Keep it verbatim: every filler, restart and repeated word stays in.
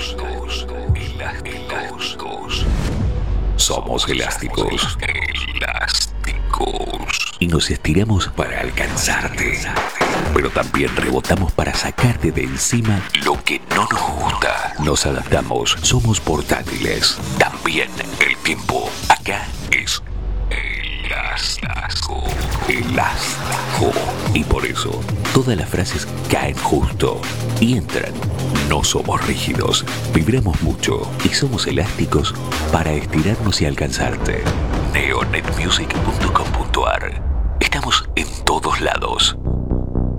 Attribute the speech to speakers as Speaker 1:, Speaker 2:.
Speaker 1: Elásticos. Somos elásticos. Elásticos. Y nos estiramos para alcanzarte. Pero también rebotamos para sacarte de encima lo que no nos gusta. Nos adaptamos. Somos portátiles. También el tiempo. Acá es elástico. Elástico. Y por eso, todas las frases caen justo y entran. No somos rígidos, vibramos mucho y somos elásticos para estirarnos y alcanzarte. neonetmusic punto com punto ar. Estamos en todos lados.